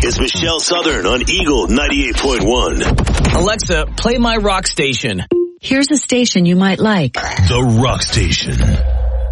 is Michelle Southern on Eagle 98.1. Alexa, play my rock station. Here's a station you might like. The Rock Station.